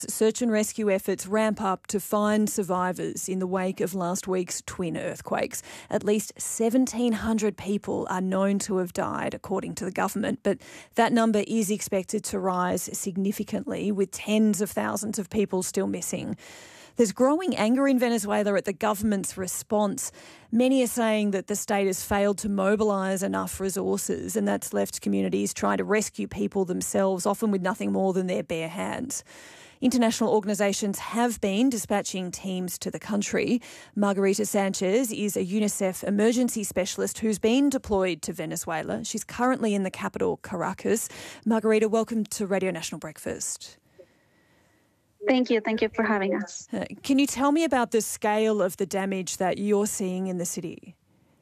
Search and rescue efforts ramp up to find survivors in the wake of last week's twin earthquakes. At least 1,700 people are known to have died, according to the government, but that number is expected to rise significantly, with tens of thousands of people still missing. There's growing anger in Venezuela at the government's response. Many are saying that the state has failed to mobilise enough resources, and that's left communities trying to rescue people themselves, often with nothing more than their bare hands. International organisations have been dispatching teams to the country. Margarita Sanchez is a UNICEF emergency specialist who's been deployed to Venezuela. She's currently in the capital, Caracas. Margarita, welcome to Radio National Breakfast. Thank you. Thank you for having us. Can you tell me about the scale of the damage that you're seeing in the city?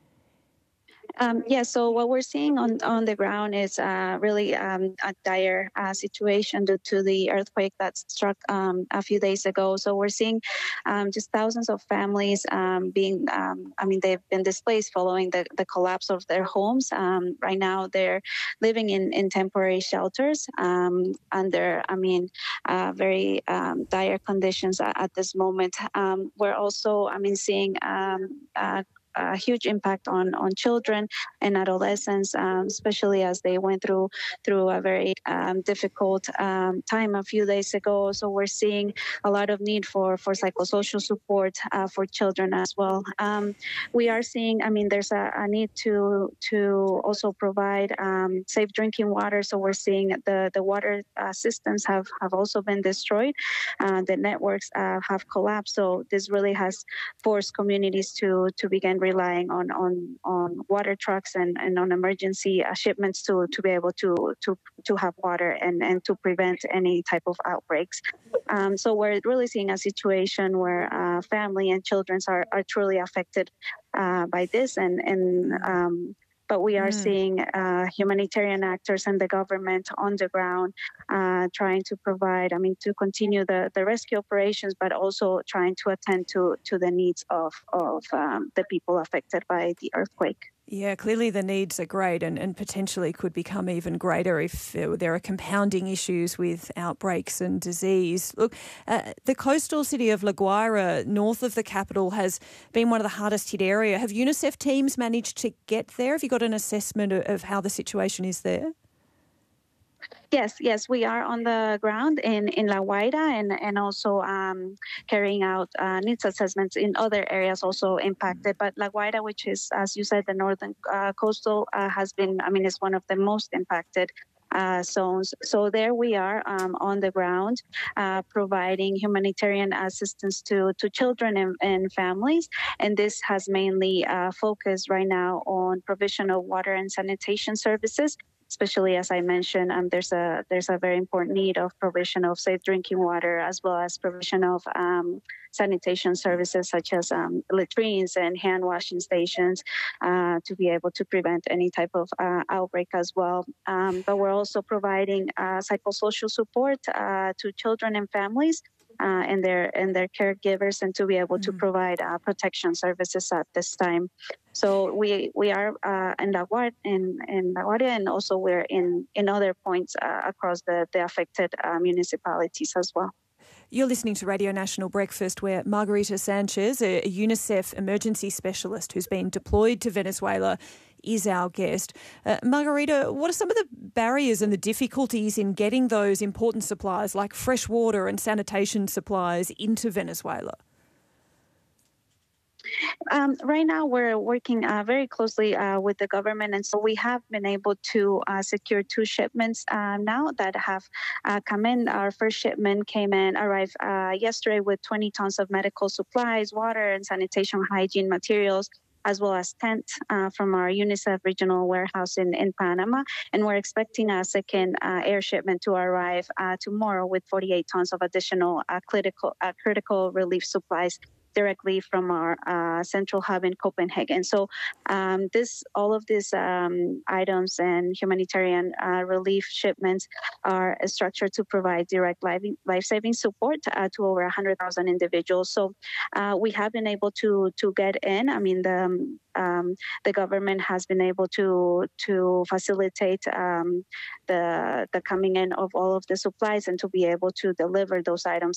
So what we're seeing on the ground is really a dire situation due to the earthquake that struck a few days ago. So we're seeing just thousands of families they've been displaced following the collapse of their homes. Right now, they're living in temporary shelters under, very dire conditions at this moment. We're also, seeing a huge impact on children and adolescents, especially as they went through a very difficult time a few days ago. So we're seeing a lot of need for psychosocial support for children as well. We are seeing, there's a need to also provide safe drinking water. So we're seeing the water systems have also been destroyed. The networks have collapsed. So this really has forced communities to begin relying on water trucks and on emergency shipments to be able to have water and to prevent any type of outbreaks. So we're really seeing a situation where family and children are truly affected by this, but we are seeing humanitarian actors and the government on the ground trying to provide, to continue the rescue operations, but also trying to attend to the needs of the people affected by the earthquake. Yeah, clearly the needs are great and potentially could become even greater if there are compounding issues with outbreaks and disease. Look, the coastal city of La Guaira, north of the capital, has been one of the hardest hit areas. Have UNICEF teams managed to get there? Have you got an assessment of how the situation is there? Yes, we are on the ground in La Guaira and also carrying out needs assessments in other areas also impacted. But La Guaira, which is, as you said, the northern coastal, has been, is one of the most impacted zones. So there we are on the ground providing humanitarian assistance to children and families. And this has mainly focused right now on provision of water and sanitation services. Especially, as I mentioned, there's a very important need of provision of safe drinking water, as well as provision of sanitation services such as latrines and hand washing stations to be able to prevent any type of outbreak as well. But we're also providing psychosocial support to children and families and their caregivers, and to be able to provide protection services at this time. So we are in La Guaira, and also we're in other points across the affected municipalities as well. You're listening to Radio National Breakfast, where Margarita Sanchez, a UNICEF emergency specialist who's been deployed to Venezuela, is our guest. Margarita, what are some of the barriers and the difficulties in getting those important supplies like fresh water and sanitation supplies into Venezuela? Right now, we're working very closely with the government, and so we have been able to secure 2 shipments now that have come in. Our first shipment arrived yesterday with 20 tons of medical supplies, water, and sanitation hygiene materials, as well as tents from our UNICEF regional warehouse in Panama. And we're expecting a second air shipment to arrive tomorrow with 48 tons of additional critical relief supplies. directly from our central hub in Copenhagen. So all of these items and humanitarian relief shipments are structured to provide direct life-saving support to over 100,000 individuals. So we have been able to get in. I mean, the government has been able to facilitate the coming in of all of the supplies and to be able to deliver those items